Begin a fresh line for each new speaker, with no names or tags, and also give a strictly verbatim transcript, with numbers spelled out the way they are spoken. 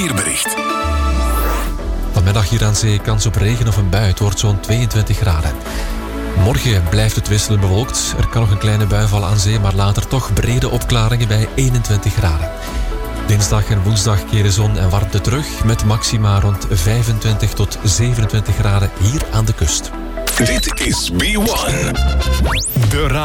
Weerbericht.
Vanmiddag hier aan zee kans op regen of een bui. Het wordt zo'n tweeëntwintig graden. Morgen blijft het wisselend bewolkt. Er kan nog een kleine bui vallen aan zee, maar later toch brede opklaringen bij eenentwintig graden. Dinsdag en woensdag keren zon en warmte terug met maxima rond vijfentwintig tot zevenentwintig graden hier aan de kust.
Dit is B one. De